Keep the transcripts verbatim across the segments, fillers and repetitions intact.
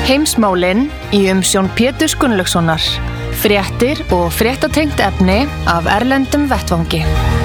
Heimsmálin í umsjón Péturs Gunnlaugssonar. Fréttir og fréttatengt efni af erlendum vettvangi.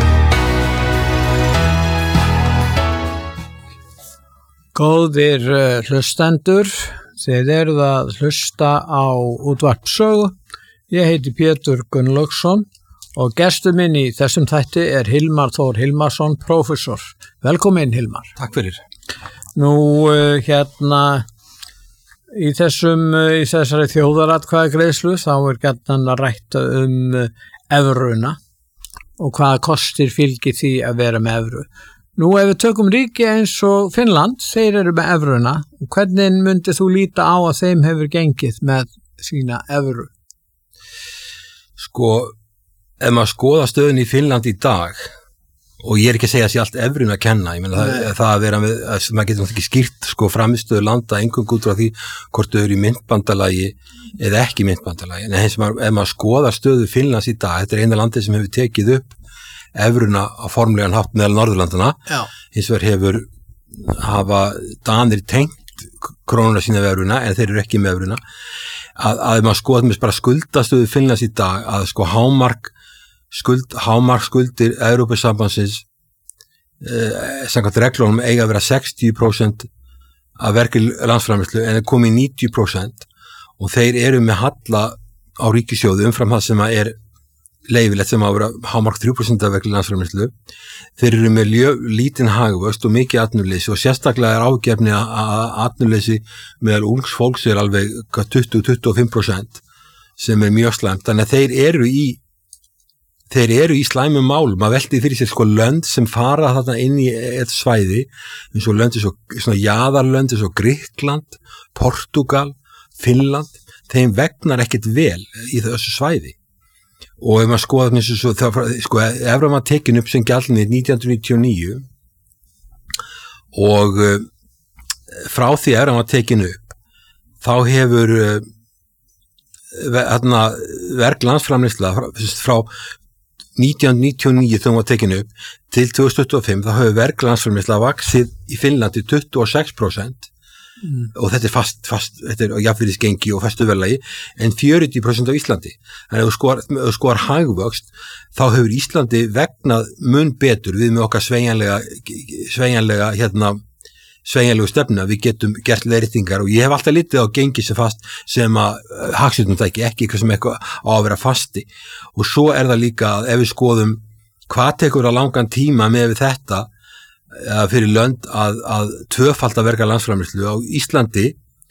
Góðir hlustendur, þið eruð að hlusta á útvarp Sögu. Ég heiti Pétur Gunnlaugsson og gestur minn í þessum þætti er Hilmar Þór Hilmarsson, prófessor. Velkomin, Hilmar. Takk fyrir. Nú, hérna, í þessum, í þessari þjóðaratkvæðagreiðslu þá er gjarnan að rætta um evruna og hvaða kostir fylgir því að vera með evru. Nú, ef við tökum ríki eins og Finnland, þeir eru með evruna, hvernig myndið þú líta á að þeim hefur gengið með sína evru? Sko, ef maður skoða stöðun í Finnland í dag, og ég er ekki að segja að sé allt evrun að kenna, ég meina það, það að vera með, að maður getur náttúrulega ekki skýrt sko framistöðu landa einhverjum út frá því hvort þau eru í myntbandalagi eða ekki myntbandalagi, en eins og maður, ef maður skoða stöðu Finnlands í dag, þetta er eina landið sem hefur tekið upp evruna á formlegan hátt meðal Norðurlandana, hins vegar hefur hafa Danir tengt krónuna sína við evruna, en þeir eru ekki með evruna, að, að maður skoða með bara skuldastöðu Finnlands í dag, að sko hámark skuld, hámark skuldir Evrópusambandsins eh, samkvæmt reglunum eiga að vera sextíu prósent af verkri landsframleiðslu en er komið níutíu prósent og þeir eru með halla á ríkissjóði umfram það sem er leyfilegt sem að vera hámark þrjú prósent af verkri landsframleiðslu. Þeir eru með ljö, lítinn hagvöxt og mikið atvinnuleysi og sérstaklega er ágefni að atvinnuleysi meðal ungs fólks er alveg tuttugu til tuttugu og fimm prósent sem er mjög slæmt, þannig að þeir eru í Þeir eru í slæmum málum, maður veltið fyrir sér sko lönd sem fara þarna inn í eitt svæði, eins og lönd eins og svona jaðarlönd eins og Grikkland, Portugal, Finnland, þeim vegnar ekkert vel í þessu svæði. Og ef maður skoða eins og svo, það, sko, ef maður tekin upp sem gjaldmiðill nítján hundruð níutíu og níu og uh, frá því ef maður tekin upp, þá hefur uh, þarna verk landsframleiðsla frá, frá nítján hundruð níutíu og níu þegar hún var tekin upp til tvö þúsund tuttugu og fimm þá hefur verk landsframleiðsla vaxið í Finnlandi tuttugu og sex prósent mm. og þetta er fast, fast þetta er jafnvirðisgengi og festu verðlagi en fjörutíu prósent á Íslandi. Þannig ef þú skoðar, ef þú skoðar hagvöxt þá hefur Íslandi vegnað mun betur við með okkar sveigjanlega sveigjanlega hérna sveigjanlegu stefna, við getum gert leiðréttingar og ég hef alltaf litið á gengi sem fast sem að hagstjórnum það ekki, ekki eitthvað sem eitthvað á að vera fasti og svo er það líka að ef við skoðum hvað tekur á langan tíma með við þetta að fyrir lönd að, að tvöfalda verka landsframleiðslu á Íslandi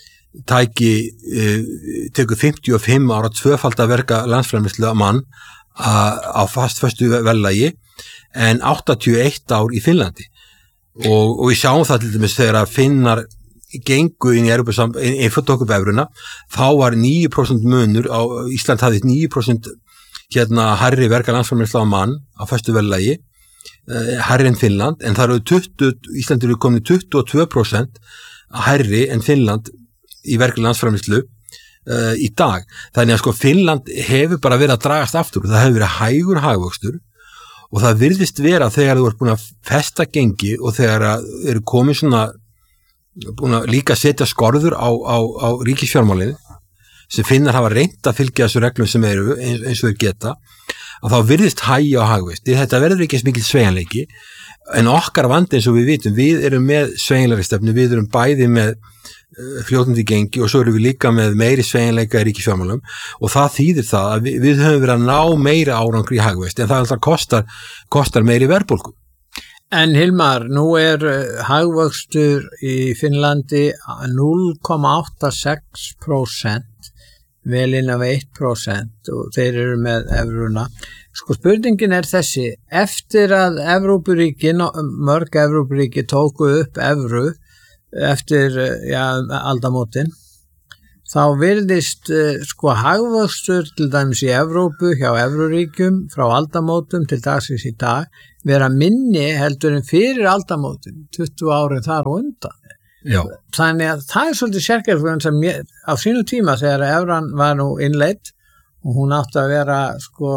tæki uh, tekur fimmtíu og fimm ára tvöfalda verka landsframleiðslu að mann að, á fast föstu verðlagi en áttatíu og eitt ár í Finnlandi. Og, og við sjáum það til dæmis þegar að Finnar gengu inn í Evrópusam inn í evruna, þá var níu prósent munur á Ísland hafði níu prósent hérna hærri verka landsframleiðsla á mann á föstu verðlagi eh, hærri en Finnland en það eru tuttugu Ísland eru komin tuttugu og tvö prósent hærri en Finnland í verka landsframleiðslu eh, í dag. Þannig að sko Finnland hefur bara verið að dragast aftur og það hefur verið hægur hagvöxtur og það virðist vera þegar þú ert búin að festa gengi og þegar eru komið svona búin að líka setja skorður á, á, á ríkisfjármálin sem Finnar hafa reynt að fylgja þessu reglum sem eru eins, eins og þeir geta að þá virðist hægja á hagvexti. Þetta verður ekki eins mikil sveigjanleiki en okkar vandi eins og við vitum, við erum með sveigjanlegri stefnu, við erum bæði með fljótandi gengi og svo erum við líka með meiri sveigjanleika í ríkisfjármálum og það þýðir það að við, við höfum verið að ná meira árangri í hagvexti en það alltaf kostar, kostar meiri verðbólgu. En Hilmar, nú er hagvöxtur í Finnlandi núll komma áttatíu og sex prósent vel innan við eitt prósent og þeir eru með evruna. Sko spurningin er þessi, eftir að Evrópuríkin, mörg Evrópuríki tóku upp evru eftir ja, aldamótin, þá virðist sko hagvöxtur til dæmis í Evrópu hjá Evruríkjum frá aldamótum til dagsins í dag vera minni heldur en fyrir aldamótin, tuttugu árin þar og undan. Já. Þannig að það er svolítið sérkjörfum sem ég, á sínu tíma þegar evran var nú innleidd og hún átti að vera sko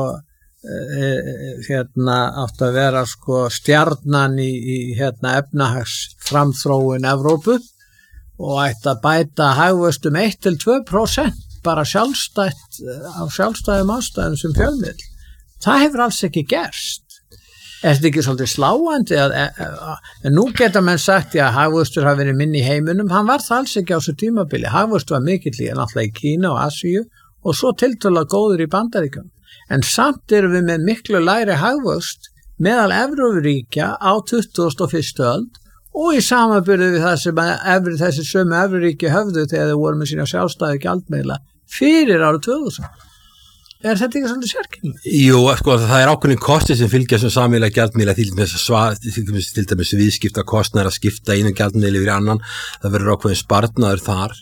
hérna átti að vera sko stjarnan í, í hérna efnahagsframþróun Evrópu og ætti að bæta hagvöxt um eitt til tvö prósent bara sjálfstætt af sjálfstæðum ástæðum sem fjölmiðl. Það hefur alls ekki gerst. Er þetta ekki svolítið sláandi að, en nú geta menn sagt að hagvöxtur hafi verið minni í heiminum, hann var það alls ekki á þessu tímabili. Hagvöxtur var mikill í náttúrulega í Kína og Asíu og svo tiltölulega góður í Bandaríkjunum. En samt erum við með miklu lægri hagvöxt meðal Evrópuríkja á tuttugasta og fyrstu öld og í samanburði við það sem evri, þessi sömu Evrópuríki höfðu þegar þau voru með sína sjálfstæðu gjaldmiðla fyrir árið tvö þúsund. Er þetta ekki svolítið sérkennilegt? Jú, sko, það er ákveðin kosti sem fylgja sem sameiginlega gjaldmiðla, til dæmis svar, til dæmis, til dæmis viðskipta kostnaðar að skipta einum gjaldmiðli yfir annan, það verður ákveðin sparnaður þar.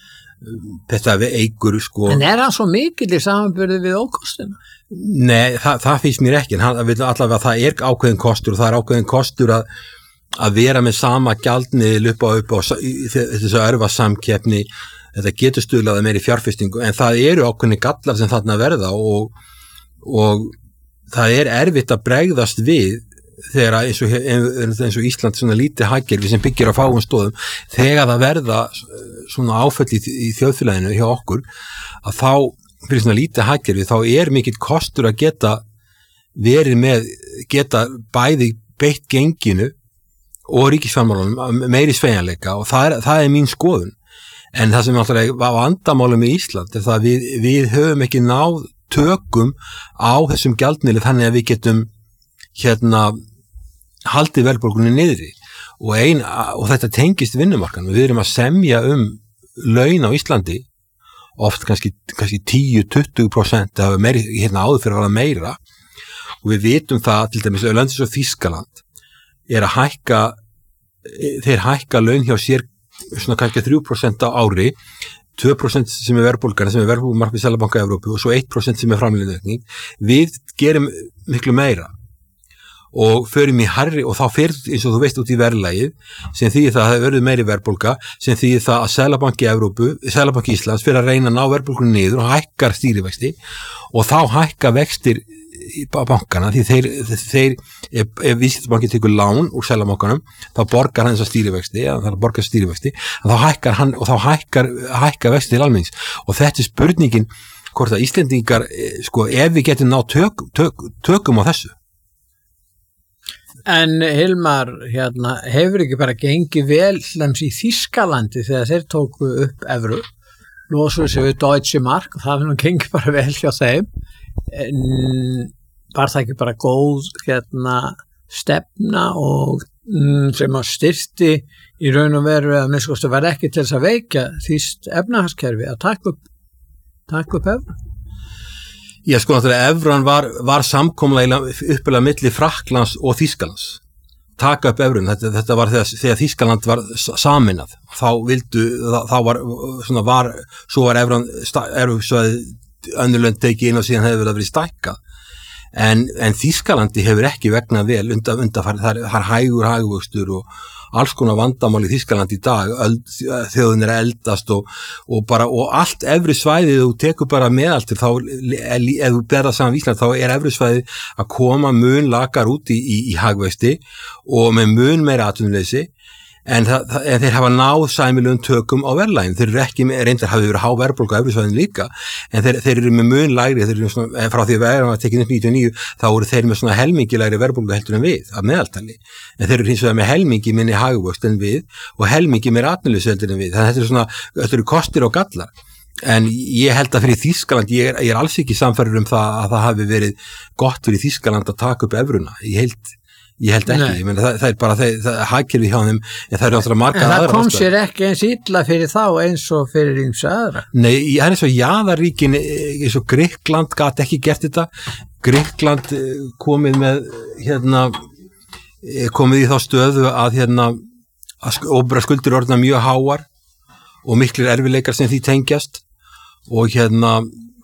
Þetta við eigur, sko. En er hann svo mikill í samanburði við ókostina? Nei, það, það finnst mér ekki, en hann, allavega það er ákveðin kostur og það er ákveðin kostur að, að vera með sama gjaldmiðil upp á upp á þess að örfa samkeppni. Þetta getur stuðlaði meiri fjárfestingu, en það eru ákveðni gallar sem þarna verða og, og það er erfitt að bregðast við þegar eins og, eins og Ísland svona lítið hagkerfi sem byggir á fáum stóðum, þegar það verða svona áföll í, í þjóðfélaginu hjá okkur, að þá fyrir svona lítið hagkerfi, þá er mikill kostur að geta verið með, geta bæði beitt genginu og ríkisfjármálunum meiri sveigjanleika og það er, það er mín skoðun. En það sem alltaf var vandamálum í Ísland er það að við, við höfum ekki náð tökum á þessum gjaldmiðli þannig að við getum hérna haldið verðbólgunni niðri og, ein, og þetta tengist vinnumarkanum. Við erum að semja um laun á Íslandi oft kannski, kannski tíu til tuttugu prósent, það hefur meiri, hérna áður fyrir að vera meira og við vitum það til dæmis að löndis og Þýskaland er að hækka, þeir hækka laun hjá sér svona kannski þrjú prósent á ári, tvö prósent sem er verðbólgan sem er verðbólgumarkmið Seðlabanka Evrópu og svo eitt prósent sem er framleiðniaukning. Við gerum miklu meira og förum í hærri og þá fer eins og þú veist út í verðlagið sem þýðir það að það verður meiri verðbólga sem þýðir það að Seðlabanki Evrópu, Seðlabanki Íslands fyrir að reyna að ná verðbólgunni niður og hækkar stýrivexti og þá hækka vextir í bankana því þeir, þeir ef, ef viðskiptabanki tekur lán úr Seðlabankanum þá borgar hann þess að stýrivexti eða það borgar stýrivexti en þá hækkar hann og þá hækkar, hækkar vexti til almennings og þetta er spurningin hvort að Íslendingar sko ef við getum ná tök, tök, tökum á þessu. En Hilmar, hérna, hefur ekki bara gengið vel hlams í Þýskalandi þegar þeir tóku upp evru, losuðu sig við Deutsche Mark, það hefur nú gengið bara vel hjá þeim, en var það ekki bara góð hérna, stefna og mm, sem að styrti í raun og veru að minnst var ekki til þess að veikja þýskt efnahagskerfi að taka upp, taka upp evru? Já, sko, náttúrulega evran var, var samkomlega uppelega milli Frakklands og Þýskalands. Taka upp evrun, þetta, þetta var þegar, þegar Þýskaland var saminað. Þá vildu, þá var, svona var, svo var evran, erfisvæði önnurlönd tekið inn og síðan hefur það verið stækkað. En, en Þýskalandi hefur ekki vegnað vel undan, undan, það er hægur, hæguvöxtur og alls konar vandamál í Þýskaland í dag, þjóðin er eldast og, og bara, og allt efri svæðið þú tekur bara meðaltir þá, ef þú berðar saman Ísland, þá er efri svæðið að koma mun lakar út í, í, í hagvexti og með mun meira atvinnuleysi, en, það, en þeir hafa náð sæmilegum tökum á verðlægin, þeir eru ekki með, reyndar hafi verið há verðbólga á efri svæðin líka, en þeir, þeir eru með mun lægri, þeir eru svona, frá því að verðan var tekin upp níutíu og níu, þá eru þeir með svona helmingi lægri verðbólga heldur en við, af meðaltali, en þeir eru hins vegar með helmingi minni hagvöxt en við og helmingi meira atvinnuleysi heldur en við, þannig að þetta eru svona, þetta eru kostir og gallar, en ég held að fyrir Þýskaland, ég er, ég er alls ekki samfærður um það að það hafi verið gott fyrir Þýskaland að taka upp evruna, ég held Ég held ekki, ég menn, það, það er bara það, það er hagkerfi hjá þeim, en það eru alltaf margar aðra. En það kom sér ekki eins illa fyrir þá eins og fyrir ýmsu aðra. Nei, það er eins og jaðarríkin, eins og Grikkland gat ekki gert þetta. Grikkland komið með, hérna, komið í þá stöðu að, hérna, að opinberar skuldir orðna mjög háar og miklir erfiðleikar sem því tengjast og hérna,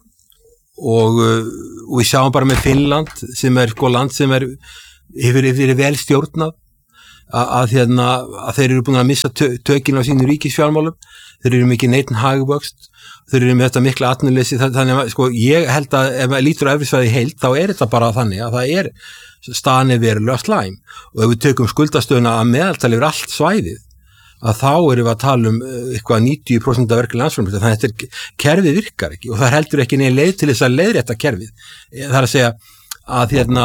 og, og við sjáum bara með Finnland sem er sko land sem er hefur verið vel stjórnað að, að, hérna, að þeir eru búin að missa tö, tökin á sínu ríkisfjármálum, þeir eru mikið neitt hagvöxt, þeir eru með þetta mikla atvinnuleysi, þannig að sko, ég held að ef maður lítur á efrisvæði heild þá er þetta bara þannig að það er staðan er verulega slæm og ef við tökum skuldastöðuna að meðaltali yfir allt svæðið að þá erum við að tala um eitthvað níutíu prósent af verkefni landsframleiðslu, þannig að þetta er, kerfið virkar ekki og það er heldur ekki neina leið til þess að leiðrétta kerfið. Það er að segja að hérna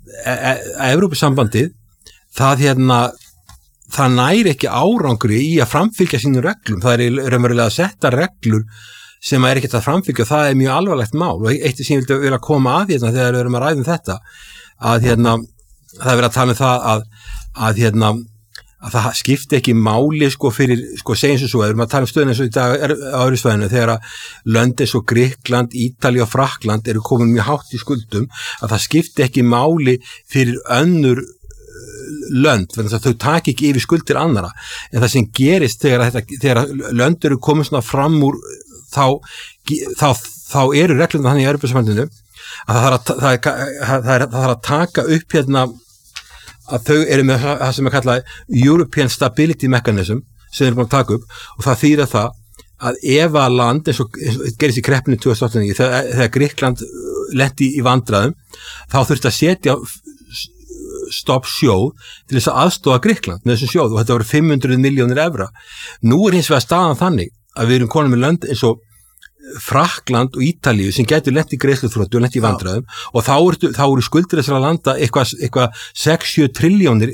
að Evrópusambandið það hérna það næri ekki árangri í að framfylgja sínum reglum, það er raunverulega að setja reglur sem er ekkert að framfylgja, það er mjög alvarlegt mál og eitt sem ég vildi vilja koma að hérna þegar við erum að ræða um þetta að hérna það er verið að tala um það að, að hérna að það skipti ekki máli sko fyrir, sko segjum sem svo, við erum að tala um stöðun eins og í dag á Evrópusvæðinu þegar að lönd eins og Grikkland, Ítalía og Frakkland eru komin mjög hátt í skuldum, að það skipti ekki máli fyrir önnur lönd, þannig að þau taki ekki yfir skuldir annara, en það sem gerist þegar, þetta, þegar lönd eru komin svona fram úr, þá, þá, þá eru reglum þannig í Evrópusambandinu að það þarf að, það, það, það, það þarf að taka upp hérna að þau eru með það sem er kallað European Stability Mechanism sem er búin að taka upp og það þýðir það að ef að land eins og, eins og gerist í kreppinu tvö þúsund og átta þegar, þegar Grikkland lenti í vandræðum þá þurfti að setja stopp sjóð til þess að aðstofa Grikkland með þessum sjóð og þetta voru fimm hundruð milljónir evra. Nú er hins vegar staðan þannig að við erum konum með lönd eins og Frakkland og Ítalíu sem getur lent í greiðsluþroti og lent í vandræðum ja. Og þá eru, þá eru skuldir þessara landa eitthvað, eitthvað sex til sjö trilljónir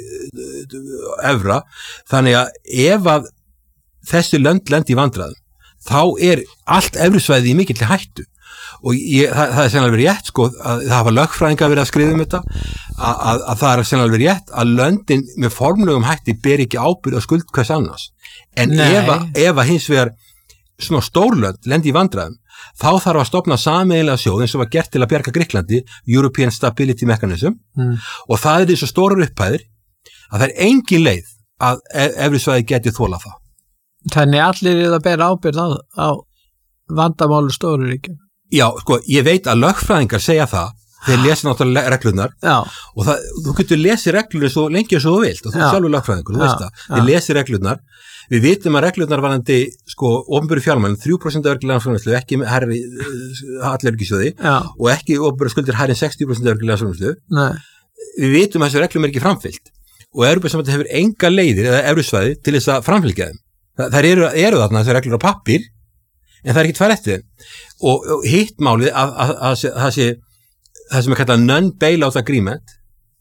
evra, þannig að ef að þessi lönd lent í vandræðum þá er allt evrusvæði í mikill hættu og ég, það, það er sennilega verið rétt sko að það hafa lögfræðingar verið að skrifa um þetta að, að, að það er sennilega verið rétt að löndin með formlegum hætti ber ekki ábyrgð á skuld hvers annars en ef að, ef að hins vegar svona stórlönd lendi í vandræðum þá þarf að stofna sameiginlega sjóð eins og var gert til að bjarga Grikklandi European Stability Mechanism mm. og það er þessu stórar upphæðir að það er engin leið að evrusvæði geti þolað það. Þannig allir er að bera ábyrgð á, á vandamálu stóru ríkjum. Já, sko, ég veit að lögfræðingar segja það þeir lesi náttúrulega reglurnar Já. Og það, þú getur lesið reglur svo lengi og svo þú vilt og þú er sjálfur lögfræðingur, þú veist það, þeir lesið reglurnar. Við vitum að reglurnar varandi sko opinberu fjármálum þrjú prósent af verkefni landsframleiðslu ekki herri hallærisgissjóði og ekki opinberu skuldir herri en sextíu prósent af verkefni landsframleiðslu. Við vitum að þessu reglum er ekki framfylgt og Evrópusambandið hefur enga leiðir eða evrusvæði til þess að framfylgja þeim. Það eru, eru þarna þessu reglur á pappír en það er ekki tvær eftir þeim. Og, og hitt málið að, að, að, að það sé það sem er kallað non-bailout agreement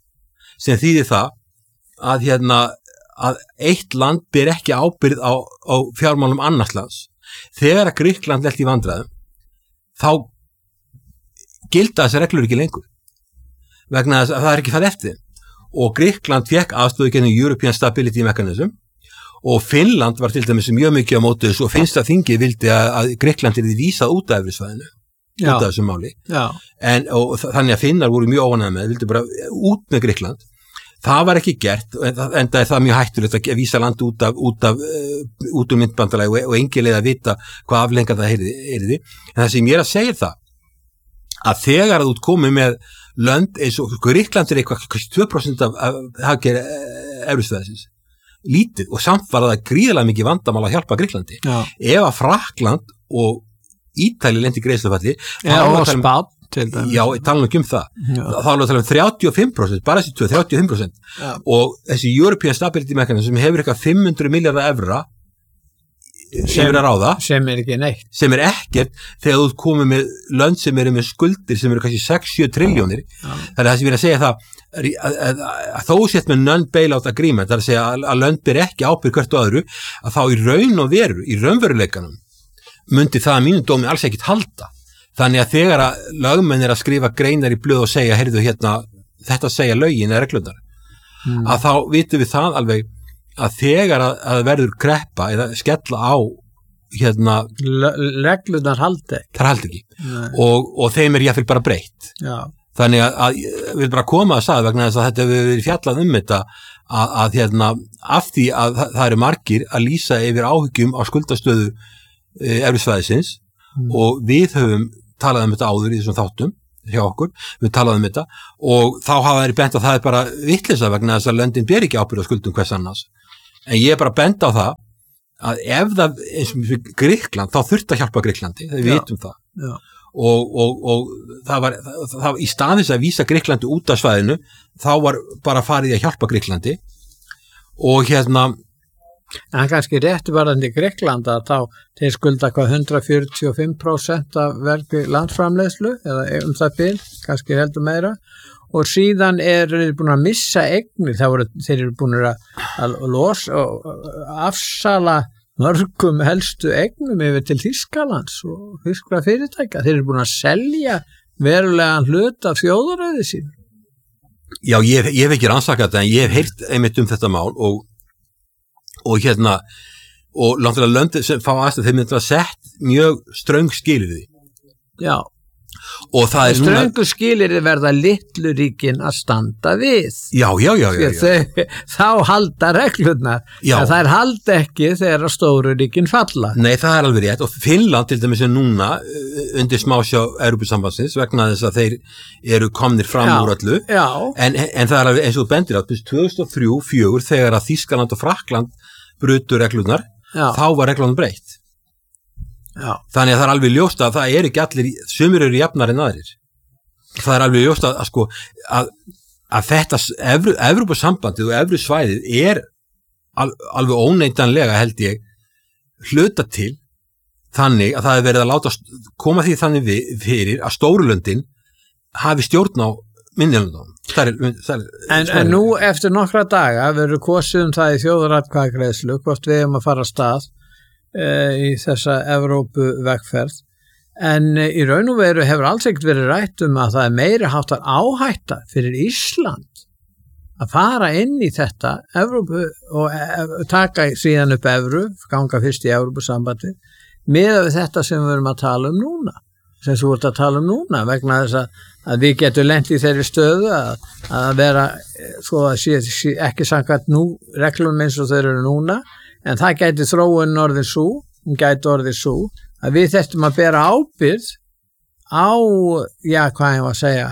sem þýðir það að hérna að eitt land ber ekki ábyrgð á, á fjármálum annars lands. Þegar að Grikkland lent í vandræðum, þá gilda þessi reglur ekki lengur. Vegna þess að það er ekki farið eftir þeim. Og Grikkland fékk aðstöðu genið European Stability Mechanism og Finnland var til dæmis mjög mikið á móti þessu og finnst að þingið vildi að, að Grikkland er því vísað út af evrusvæðinu, út af þessu máli. En, og þannig að Finnar voru mjög óánægðir með, vildi bara út með Grikkland. Það var ekki gert, en það er það mjög hættulegt að vísa land út af, út af, uh, út úr myndbandalagi og, og engin leið að vita hvað aflenga það heyrði. En það sem ég er að segja það, að þegar að þú komið með lönd eins og Grikkland er eitthvað tvö prósent af, af hagkerfi evrusvæðisins, lítið og samt var það gríðarlega mikið vandamál að hjálpa Grikklandi. Já. Ef að Frakkland og Ítalía lendi í greiðslufalli, ja, og Spán Já, ég tala nú ekki um það. Já. Þá erum við að tala um þrjátíu og fimm prósent, bara þessi tvö, þrjátíu og fimm prósent. Já. Og þessi European Stability Mechanism sem hefur eitthvað fimm hundruð milljarða evra sem er að ráða. Sem er ekki neitt. Sem er ekkert þegar þú komið með lönd sem eru með skuldir sem eru kannski sex til sjö trilljónir. Það er það sem ég er að segja það, að, að, að, að þó sett með non-bailout agreement, það er að segja að, að lönd ber ekki ábyrgð hvert og öðru, að þá í raun og veru, í raunveruleikanum, myndi það að mínum dómi alls ekkit halda. Þannig að þegar að lögmenn er að skrifa greinar í blöð og segja, heyrðu hérna, þetta segja lögin eða reglurnar, mm. að þá vitum við það alveg að þegar að, að verður kreppa eða skella á hérna... Reglurnar haldi ekki. Það haldi ekki. Og, og þeim er jáfnvel bara breytt. Já. Þannig að, að við bara koma að sagða vegna þess að þetta hefur verið fjallað um þetta að, að hérna, af því að það, það eru margir að lýsa yfir áhyggjum á skuldastöðu e, evrusvæðisins mm. og við höfum talað um þetta áður í þessum þáttum hjá okkur, við talaðum um þetta og þá hafa þeir bent að það er bara vitleysa vegna þess að löndin ber ekki ábyrgð á skuldum hvers annars. En ég er bara bent á það að ef það, eins og Grikkland, þá þurfti að hjálpa Grikklandi, við vitum það. Já. Og, og, og það var, það, það, í staðins að vísa Grikklandi út af svæðinu, þá var bara farið að hjálpa Grikklandi og hérna, En hann kannski rétti varðandi Grikkland að þá þeir skulda hvað hundrað fjörutíu og fimm prósent af vergri landsframleiðslu eða um það bil, kannski heldur meira og síðan er þeir búin að missa eignir, það voru, þeir eru búin að, að losa og afsala mörgum helstu eignum yfir til Þýskalands og þýskra fyrirtækja, þeir eru búin að selja verulegan hlut af þjóðaræði sín. Já, ég, ég hef ekki rannsakað þetta en ég hef heyrt einmitt um þetta mál og og hérna og náttúrulega löndið sem fá aðstæð þeir myndir að sett mjög ströng skilyrði. Já. Og það er ströngu núna skilyrði verða litlu ríkin að standa við. Já, já, já, já, já. Þau, þá halda reglurnar. Já. En þær halda ekki þegar stóru ríkin falla. Nei, það er alveg rétt og Finnland til dæmis er núna undir smásjá Evrópusambandsins vegna þess að þeir eru komnir fram Já. úr öllu. Já. En, en það er alveg eins og þú bendir á tvö þúsund og þrjú til fjögur þegar að Þýskaland og Frakkland brutu reglurnar, Já. þá var reglunum breytt. Já. Þannig að það er alveg ljóst að það er ekki allir, sumir eru jafnar en aðrir. Það er alveg ljóst að, að sko, að, að þetta Evru, Evrópusambandið og Evrusvæðið er al, alveg óneitanlega held ég hluta til þannig að það er verið að láta koma því þannig við, fyrir að Stórulöndin hafi stjórn á minnilöndunum. Það er, það er, En, en nú eftir nokkra daga verður kosið um það í þjóðaratkvæðagreiðslu hvort við erum að fara af stað e, í þessa Evrópu vegferð en e, í raun og veru hefur alls ekkert verið rætt um að það er meiri háttar áhætta fyrir Ísland að fara inn í þetta Evrópu og e, taka síðan upp evru, ganga fyrst í Evrópusambandi miðað við þetta sem við erum að tala um núna sem þú ert að tala um núna vegna þess að, að við getum lent í þeirri stöðu að, að vera svo að sé, sé ekki samkvæmt nú reglum eins og þeir eru núna en það gæti þróun orðið svo hún gæti orðið svo að við þettum að bera ábyrgð á, já hvað ég var að segja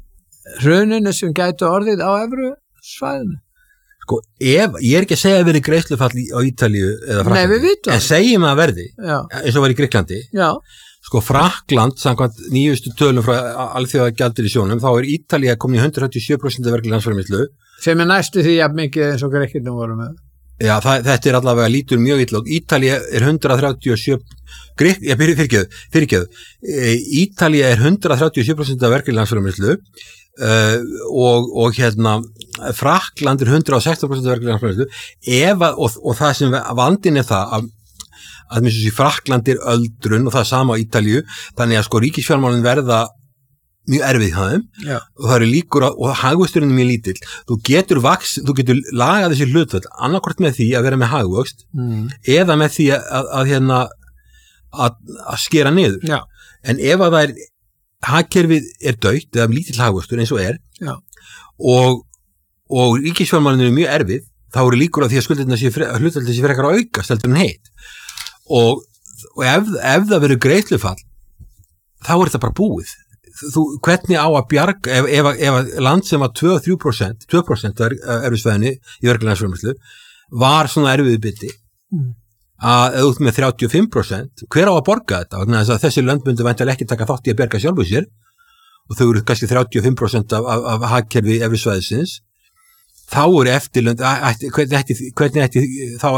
hruninu sem gæti orðið á Evrusvæðinu. Sko, ef, ég er ekki að segja að verið greiðslufall á Ítalíu eða Fraklandi. Nei, við vitum. En segjum að verði, Já. eins og var í Grikklandi. Já. Sko, Frakland, samkvæmt nýjustu tölum frá alþjóðagjaldeyrissjóðnum, þá er Ítalía komin í hundrað þrjátíu og sjö prósent af vergri landsframleiðslu. Sem er næstu því jafn mikið eins og Grikkirnum voru með. Já, það, þetta er allavega lítur mjög illa. Ítalía er hundrað þrjátíu og sjö Grikk, já, fyrirgefðu, fyrirgefðu. Ítalía er hundrað þrjátíu og sjö prósent af vergri landsframleiðslu. Uh, og, og hérna Frakkland er hundrað og sextán prósent af vergri landsframleiðslu ef að, og, og það sem vandinn er það að, að minnst þessi Frakkland er öldrun og það er sama á Ítalíu þannig að sko ríkisfjármálin verða mjög erfið hjá þeim Já. og það eru líkur á, og hagvöxturinn er mjög lítill þú getur vaks, þú getur lagað þessi hlutvöld annarkvort með því að vera með hagvöxt mm. eða með því að, að, að hérna að, að skera niður Já. en ef að það er hagkerfið er dautt eða lítill hagvöxtur eins og er Já. og, og ríkisfjármálin er mjög erfið þá eru líkur á því að skuldirna sé hlutvaldi sé frekar að auka steltur en heit og, og ef, ef það verður greiðslufall þá er þetta bara búið þú, hvernig á að bjarga ef, ef, ef land sem var tvö til þrjú prósent tvö prósent af erfisvæðinni í verkefni landsframleiðslu var svona erfiðu biti mm. að eða út með þrjátíu og fimm prósent hver á að borga þetta vegna þess að þessi lönd myndu væntanlega ekki taka þátt í að berga sjálfu sér og þau eru kannski þrjátíu og fimm prósent af, af, af hagkerfi erfisvæðisins þá eru eftirlönd ætti, hvernig ætti, hvernig ætti þá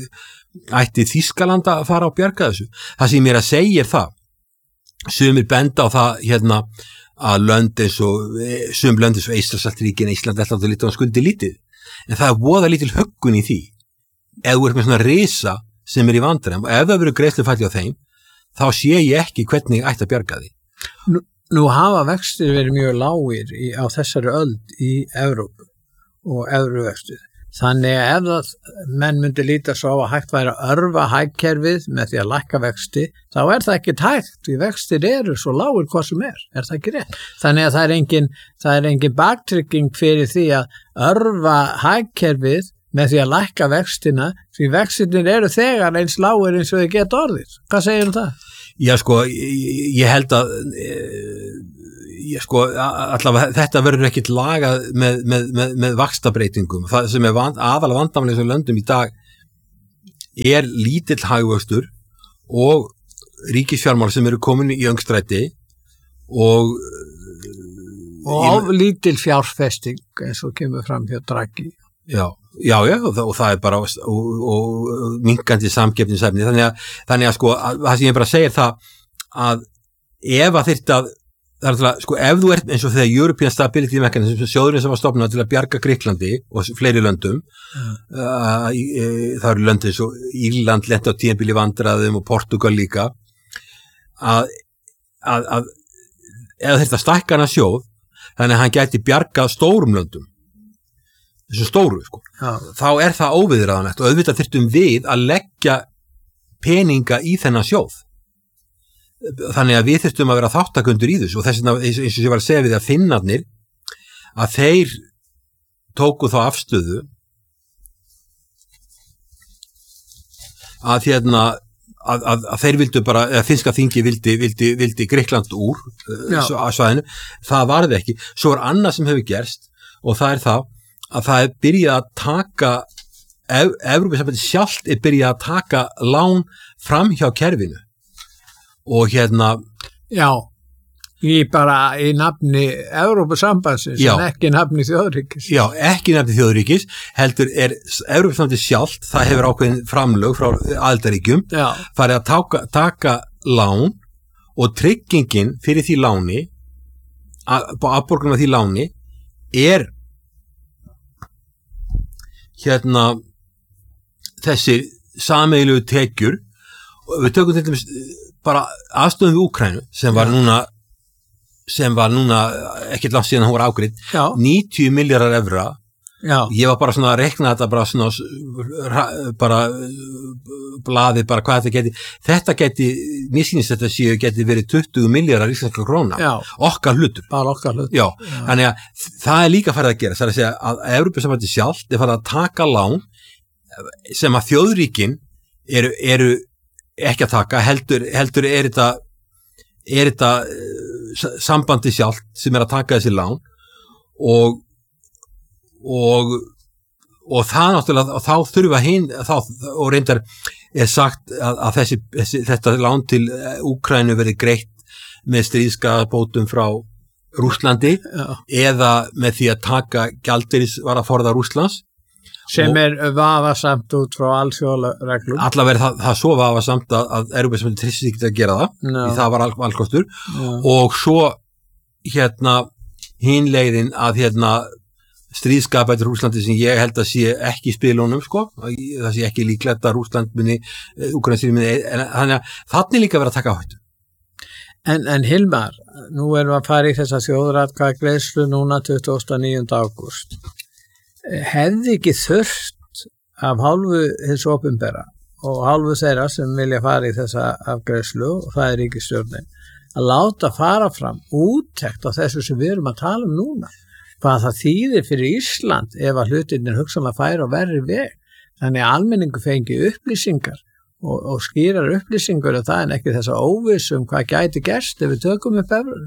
ætti Þýskaland að fara að bjarga þessu það sem ég er að segja er það sumir benda á það hérna að lönd eins og sum lönd eins og Eystrasaltsríkin, Ísland, Lettland og Litháen skuldi lítið en það er voða lítil höggun í því ef þú ert með svona risa sem er í vandræðum og ef það verður greiðslufalli á þeim þá sé ég ekki hvernig ætti að bjarga því. Nú, nú hafa vextir verið mjög lágir í, á þessari öld í Evrópu og evruvextir. Þannig að ef það menn myndi líta svo á að hægt væri að örfa hagkerfið með því að lækka vexti, þá er það ekki hægt, því vextir eru svo lágir hvað sem er, er það ekki rétt? Þannig að það er engin, það er engin baktrygging fyrir því að örfa hagkerfið með því að lækka vextina, því vextinir eru þegar eins lágir eins og þið geta orðið. Hvað segir um það? Já, sko, ég, ég held að ég, sko, allavega þetta verður ekkit lagað með, með, með, með vaxtabreitingum. Það sem er vand, aðalega vandamlega sem löndum í dag er lítill hagvöxtur og ríkisfjármál sem eru komin í öngstræti og og lítill fjárfesting eins og kemur fram hjá Draghi. Já, Já, já, og það, og það er bara og, og, og minkandi samkeppnisefni þannig að, þannig að sko að, það sem ég bara segir það að ef að þyrfti að það er alltaf, sko, ef þú ert eins og þegar European Stability Mechanism, sjóðurinn sem var stofnað til að bjarga Grikklandi og fleiri löndum mm. uh, uh, það eru löndin svo Írland lenti á tímabili vandræðum og Portugal líka að, að, að ef þetta stækka hana sjóð þannig að hann gæti bjarga stórum löndum þessu stóru sko ja. Þá er það óviðráðanlegt og auðvitað þyrftum við að leggja peninga í þennan sjóð þannig að við þurftum að vera þáttakundur í þessu og þess vegna eins og ég var að segja við að Finnarnir að þeir tóku þá afstöðu að hérna að, að, að þeir vildu bara, eða finnska þingi vildi, vildi, vildi Grikkland úr að svæðinu, það varði ekki svo er annað sem hefur gerst og það er það að það er byrjað að taka Evrópusambandið sjálft er byrjað að taka lán fram hjá kerfinu og hérna já, í bara í nafni Evrópusambandsins en ekki nafni þjóðríkis já, ekki nafni þjóðríkis heldur er Evrópusambandið sjálft það hefur ákveðin framlög frá aðildarríkjum farið að taka, taka lán og tryggingin fyrir því láni afborgunum af því láni er hérna þessi sameiginlegu tekjur og við tökum til dæmis bara aðstöðum við Úkraínu sem var Já. núna sem var núna ekkert langt síðan hún var ágreidd níutíu milljarðar evra Já. Ég var bara svona að rekna þetta bara svona bara blaði bara hvað þetta geti þetta geti, mér sýnist þetta séu geti verið tuttugu milljarðar íslenskra króna Já. okkar hlutur bara okkar hlutur Já. Já. Þannig að það er líka farið að gera það er að segja að Evrópusambandið sjálft er farið að taka lán sem að þjóðríkin eru, eru ekki að taka, heldur, heldur er þetta er þetta uh, sambandi sjálft sem er að taka þessi lán og og og það náttúrulega, og þá þurfa hinn þá, og reyndar er sagt að, að þessi, þessi, þetta lán til Úkraínu verði greitt með stríðskabótum frá Rússlandi Já. Eða með því að taka gjaldeyrisvaraforða Rússlands sem er vafasamt út frá alþjóðareglum allavega það, það svo vafasamt að, að Evrópusambandið treysti ekki að gera það no. Því það var al, valkostur no. Og svo hérna hin leiðin að hérna stríðskapættur Rússlandi sem ég held að sé ekki í spilunum sko, það sé ekki líklegt að Rússland muni, Úkraína muni en þannig að þannig líka verið að taka áhættu En, en Hilmar, nú erum við að fara í þessa þjóðaratkvæðagreiðslu núna tuttugasta og níunda ágúst hefði ekki þurft af hálfu hins opinbera og hálfu þeirra sem vilja fara í þessa afgreiðslu og það er ríkisstjórnin að láta fara fram úttekt á þessu sem við erum að tala um núna hvað það þýðir fyrir Ísland ef að hlutirnir hugsanlega færa og verri veg þannig að almenningu fengi upplýsingar og, og skýrar upplýsingur og það en ekki þessa óvissu um hvað gæti gerst ef við tökum upp evruna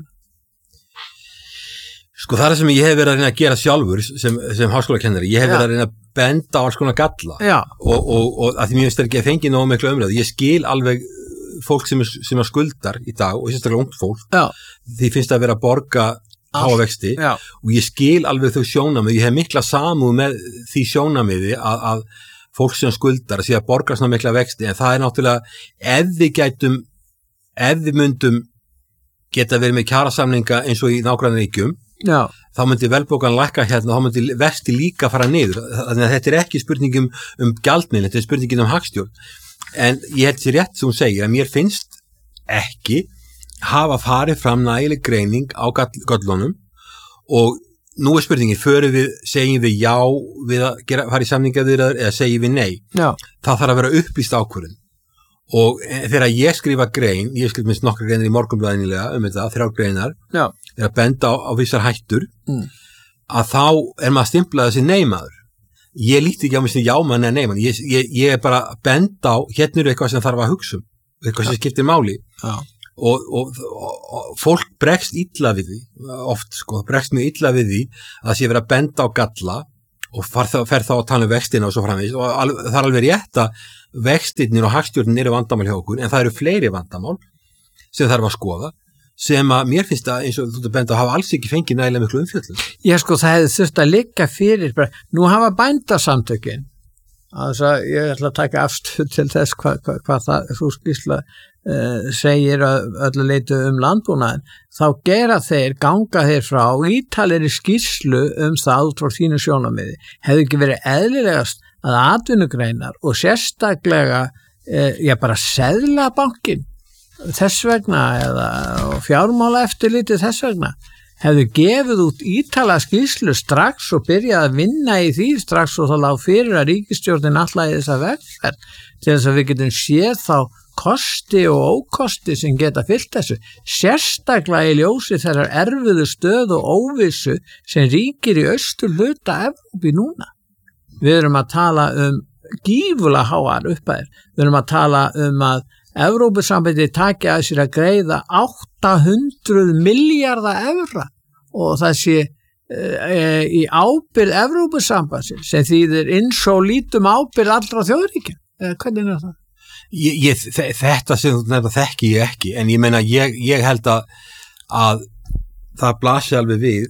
Sko það er sem ég hef verið að reyna að gera sjálfur sem, sem háskólakennari, ég hef verið að reyna að benda á alls konar galla og, og, og að því mér finnst ekki að fengi nógu miklu umræðu, ég skil alveg fólk sem er, sem er skuldar í dag og sérstaklega ungt fólk, Já. Því finnst það að vera að borga háa vexti Já. Og ég skil alveg þau sjónamið, ég hef mikla samúð með því sjónamiði að, að fólk sem skuldar sé að borga svona mikla vexti en það er náttúrulega ef við gætum, ef við myndum geta verið með kjarasamninga eins og í nágrannaríkjum Já. Þá myndi velbókan lækka hérna, þá myndi vexti líka fara niður, þannig að þetta er ekki spurningum um gjaldmiðil, þetta er spurningin um hagstjórn, en ég held sér rétt sem hún segir að mér finnst ekki hafa farið fram nægileg greining á göllunum og nú er spurningin, förum við, segjum við já við að gera, fara í samningaviðræður eða segjum við nei, já. Það þarf að vera upplýst ákvörðun og þegar ég skrifa grein, ég skrifa minnst nokkra greinir í Morgunblaðinilega um þetta, þrjár greinar Já. Er að benda á, á vissar hættur mm. að þá er maður að stimpla þessi neymaður ég líti ekki á mig sem jámann eða neymann ég, ég, ég er bara að benda á hérna er eitthvað sem þarf að hugsa um eitthvað sem skiptir máli og, og, og, og fólk bregst illa við því oft sko, bregst mjög illa við því að það sé verið að benda á galla og fer þá, fer þá að tala um vextina og svo framvegis og al, það er alveg rétt að vextirnir og hagstjórnin eru vandamál hjá okkur en það eru fleiri vandamál sem þarf að skoða sem að mér finnst að eins og þú benda að hafa alls ekki fengið nægilega miklu umfjöllun. Já sko það hefði þurft að liggja fyrir, bara, nú hafa bændasamtökin, altså ég ætla að taka afstöð til þess hvað hva, hva það þú skýrsla uh, segir öllu leitu um landbúnaðin, þá gera þeir, ganga þeir frá ítalegri skýrslu um það út frá þínu sjónarmiði, hefði ekki verið eðlilegast að atvinnugreinar og sérstaklega uh, já bara seðlabankin þess vegna eða fjármála eftirlítið þess vegna hefðu gefið út ítalega skýrslu strax og byrjað að vinna í því strax og þá lág fyrir að ríkisstjórnin alltaf í þessa vegferð til þess að við getum séð þá kosti og ókosti sem geta fyllt þessu, sérstaklega í ljósi þeirrar erfiðu stöð og óvissu sem ríkir í austur hluta Evrópu núna. Við erum að tala um gífulega háar upphæðir, við erum að tala um að Evrópusambandið taki að sér að greiða átta hundruð milljarða evra og það sé e, í ábyrgð Evrópusambandsins sem þýðir eins og lítum ábyrgð allra þjóðríkja. Hvernig er það? Ég, ég, þetta sem þú nefnir þekki ég ekki, en ég meina ég, ég held að, að það blasi alveg við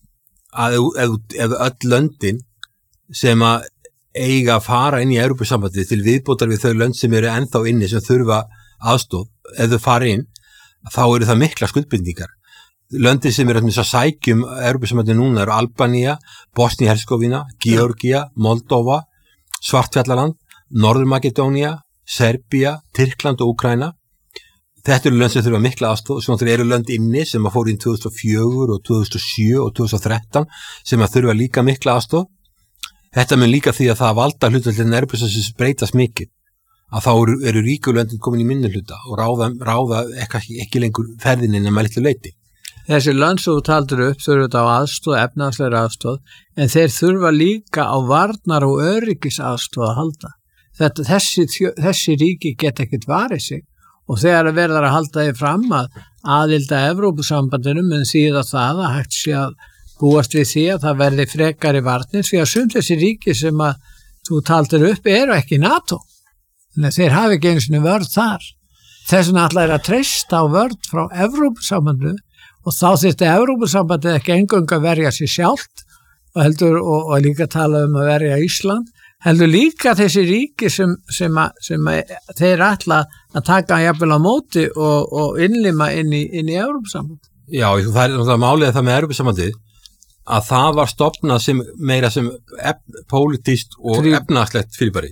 að ef, ef öll löndin sem að eiga að fara inn í Evrópusambandið til viðbótar við þau lönd sem eru ennþá inni sem þurfa aðstoð, ef þau fara inn þá eru það mikla skuldbindningar. Löndin sem eru að sækjum Evrópusambandið núna eru Albanía, Bosnia-Herzegovina, Georgia, Moldova, Svartfjallaland, Norður-Makedónía, Serbía, Tyrkland og Úkraína. Þetta eru lönd sem þurfa mikla aðstoð, sem þeir eru lönd inni sem að fóru inn tvö þúsund og fjögur og tvö þúsund og sjö og tvö þúsund og þrettán sem að þurfa líka mikla aðstoð. Þetta mun líka því að það valda hlutfallin Evrópusambandsins breytast mikið, að þá eru, eru ríkulöndin komin í minni hluta og ráða, ráða ekki, ekki lengur ferðinni nema litlu leyti. Þessi lönd sem þú taldir upp þurfa þetta á aðstoð, efnahagslegri aðstoð, en þeir þurfa líka á varnar og öryggis aðstoð að halda. Þetta, þessi, þessi ríki geta ekkert varið sig og þegar að verða að halda því fram að aðilda Evrópusambandinu mun þýða það að hægt sé að búast við því að það verði frekari varnir því að sum þessi ríki sem að þú taldir upp eru ekki NATO. Þannig að þeir hafi ekki einu sinni vörð þar. Þess vegna ætla er að treysta á vörð frá Evrópusambandinu og þá þyrfti Evrópusambandið ekki eingöngu að verja sér sjálft og heldur og, og líka tala um að verja Ísland, heldur líka þessi ríki sem, sem, að, sem að þeir ætla að taka jafnvel á móti og, og innlima inn í, inn í Evrópusambandið. Já, það er náttúrulega málið að það með Evrópusambandið að það var stofnað sem meira sem ef, pólitískt og Frí, efnahagslegt fyrirbæri.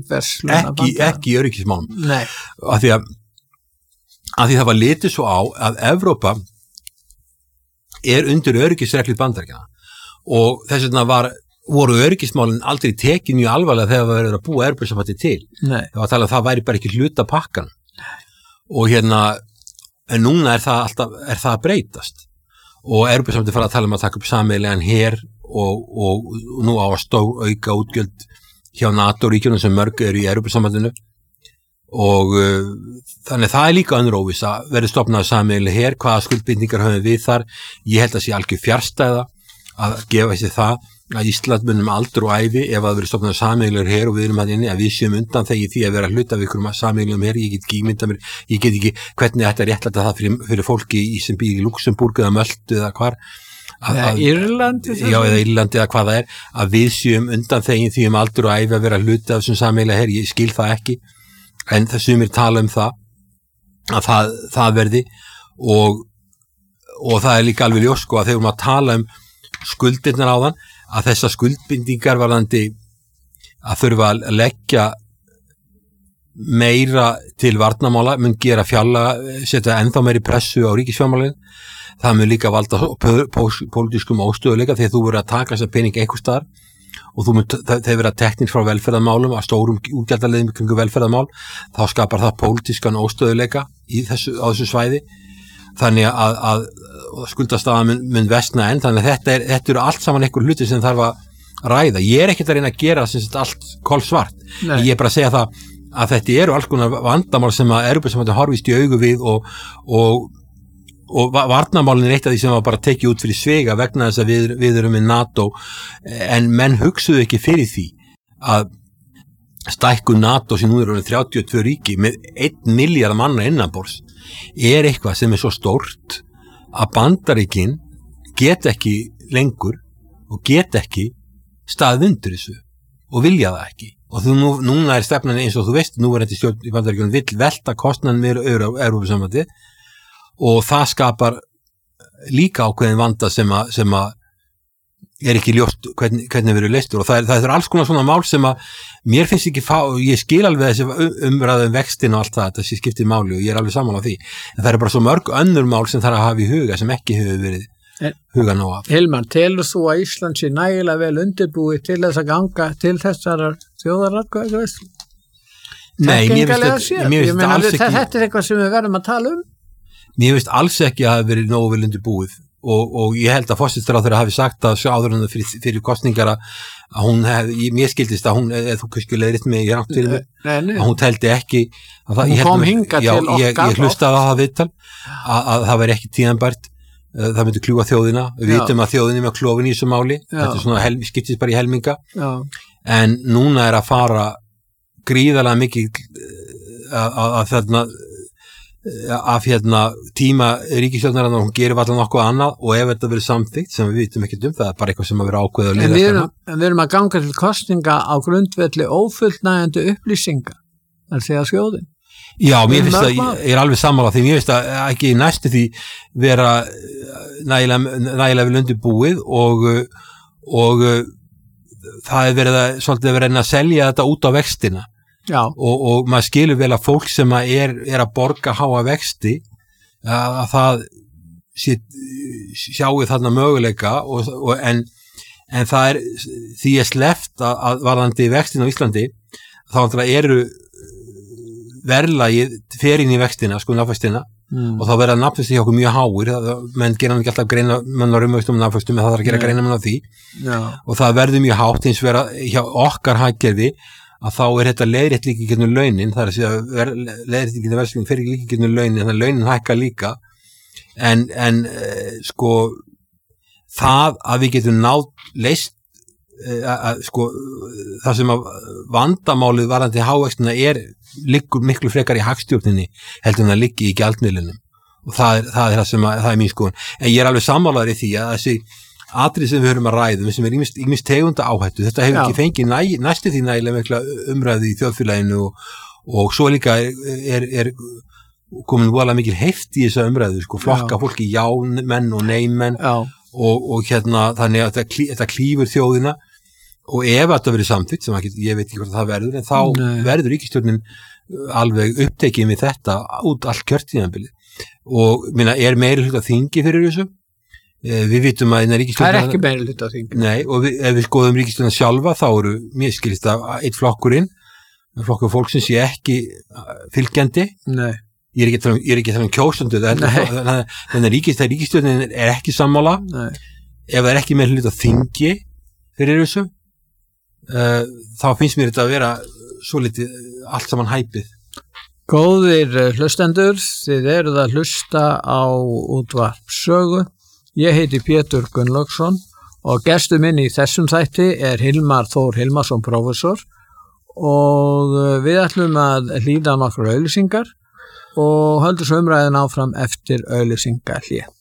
Ekki, ekki í öryggismálum. Nei. Af því að, að því það var litið svo á að Evrópa er undir öryggisreglur Bandaríkjanna og þess vegna var, voru öryggismálin aldrei tekið mjög alvarlega þegar það verið að búa Evrópusambandið til. Nei. Það var að tala að það væri bara ekki hluta pakkan. Og hérna, en núna er það alltaf, er það að breytast. Og Evrópusambandið fara að tala um að taka upp sameiginlegan her og, og, og nú á að stó auka útgjöld hjá NATO-ríkjunum sem mörg eru í Evrópusambandinu og uh, þannig það er líka önnur óvissa, verður stofnað sameiginleg her, hvaða skuldbindningar höfum við þar. Ég held að sé algjör fjarstæða að gefa sér það að Ísland munum aldur og ævi ef að verður stofnað sameiginlegur her og við erum að inni að við séum undan þegar því að vera hluta við ykkur sameiginlegum her. Ég get ekki ímynda mér, ég get ekki hvernig þetta er réttlæta það fyrir, fyrir fólki í, sem býr í Luxemburg eða Möltu eða hvar að, að, Írlandi já, eða Írlandi eða hvað það er að við séum undan þegar því um aldur og ævi að vera hluta af þessum sameiginlega her. Ég skil það ekki en það sumir tala um það að það, það verði og, og það er líka alveg ljós sko að þegar við erum að tala um skuldirnar á þann að þessar skuldbindingar varðandi að þurfa að leggja meira til varnarmála mun gera fjárlaga, setja ennþá meiri pressu á ríkisfjármálin. Það mun líka valda pólitískum óstöðuleika þegar þú verður að taka þessar pening einhvers staðar og þú mun, þeir verða teknir frá velferðarmálum að stórum útgjaldaleðum kringu velferðarmál, þá skapar það pólitískan óstöðuleika í þessu, á þessu svæði. Þannig að, að, að skuldastafa mun, mun vestna enn, þannig að þetta, er, þetta eru allt saman einhver hluti sem þarf að ræða. Ég er ekkert að reyna að gera sem sagt allt kolsvart. Nei. Ég er bara að segja það að þetta eru alls konar vandamál sem að Evrópusambandið horfist í augu við og, og, og varnarmálin er eitt af því sem var bara tekið út fyrir svega vegna þess að við, við erum með NATO en menn hugsuðu ekki fyrir því að stækkun NATO sem nú eru þrjátíu og tvö ríki með einn milljarð manna innanborðs er eitthvað sem er svo stórt að Bandaríkin get ekki lengur og get ekki staðið undir þessu og vilja það ekki. Og þú, nú, núna er stefnan eins og þú veist, nú er þetta stjórn í Bandaríkjunum vill velta kostnaðan með Evrópusambandi og það skapar líka ákveðin vanda sem að, sem að er ekki ljóst hvernig, hvernig verður leystur og það er, það er alls konar svona mál sem að mér finnst ekki fá, ég skil alveg þessi umræðum vextin og allt það, þetta sé skiptir máli og ég er alveg sammála á því, en það er bara svo mörg önnur mál sem þarf að hafa í huga sem ekki hefur verið huga nóg af. Hilmar, telur þú að Ísland sé nægilega vel undirbúið til þess að ganga til þessar þjóðaratkvæðagreiðslu? Nei, mér finnst þetta alls ekki. Þetta er eitthvað sem við verðum að tala um. Mér finnst alls ekki að það hafi verið nógu vel undirbúið og, og ég held að forsætisráðherra hafi sagt að áður en fyrir, fyrir kosningar að hún hefði, mér skildist að hún, eða þú kannski leiðir mig, ég rátt fyrir mig, að hún teldi ekki að það, hún kom hingað til okkar. Ég, ég hlustaði á það viðtal að, að það væri ekki tíðanbært, það myndi kljúfa þjóðina, við vitum að þjóðin er með klofin í þessu máli, já. Þetta er svona hel, skiptist bara í helminga, já. En núna er að fara gríðarlega mikið að, að, að þarna af hérna tíma ríkisstjórnarinnar og hún gerir allan nokkuð annað og ef þetta verður samþykkt sem við vitum ekkert um það er bara eitthvað sem að vera ákveð að leiða en, en við erum að ganga til kosninga á grundvelli ófullnægjandi upplýsinga þar segja skjóðin. Já, mér finnst að ég er alveg sammála því mér finnst að ekki næstu því vera nægilega, nægilega vel undirbúið og, og það er verið að svolítið verið að selja þetta út á vextina. Og, og maður skilur vel að fólk sem að er, er að borga háa vexti að, að það sé, sjáu þarna möguleika og, og en, en það er því er sleppt að, að varðandi vextin á Íslandi þá eru verðlagið fer inn í vextina, sko nafnvextina mm. og þá verða nafnvexti hjá okkur mjög háir menn gera hann ekki alltaf greina menn á raunvöxtum nafnvextum en það þarf að gera greina menn á því Já. Og það verður mjög hátt eins vera hjá okkar haggerði að þá er þetta leiðrétt líka í gegnum launin, það er að segja leiðrétt í gegnum verðsvíðin fyrir líka í gegnum launin, þannig að launin hækka líka, en, en uh, sko það að við getum náð leist, uh, að, sko það sem að vandamálið varðandi hávextina er liggur miklu frekar í hagstjórninni heldur en það liggi í gjaldmiðlunum og það er það, er það sem að, það er mín skoðun, en ég er alveg sammálaður í því að þessi atrið sem við höfum að ræðum sem er ýmist tegunda áhættu þetta hefur Já. Ekki fengið næ, næstu því nægilega mikla umræðu í þjóðfélaginu og, og svo líka er, er, er komin voðalega mikil heift í þessa umræðu sko, flokka Já. Fólki já-menn og nei-menn og, og hérna þannig að þetta, þetta klífur þjóðina og ef þetta verið samþykkt sem ekki, ég veit ekki hvort það verður en þá nei. Verður ríkisstjórnin alveg upptekið með þetta út allt kjörtíðanbilið og minna, er meiri hluta þingi fyrir þessu við vitum að það er ekki meiri hluta þingi nei, og við, ef við skoðum ríkisstjórnina sjálfa þá eru mér skilist að eitt flokkurinn flokkur fólksins sé ekki fylgjandi nei. Ég er ekki að tala um, um kjósandu þannig að ríkisstjórnin er ekki sammála nei. Ef það er ekki meiri hluta þingi fyrir þessu uh, þá finnst mér þetta að vera svo litið allt saman hæpið. Góðir hlustendur, þið eruð að hlusta á útvarp Sögu. Ég heiti Pétur Gunnlaugsson og gestur minn í þessum þætti er Hilmar Þór Hilmarsson prófessor og við ætlum að hlýða nokkrar auglýsingar og höldum svo umræðin áfram eftir auglýsingahlé.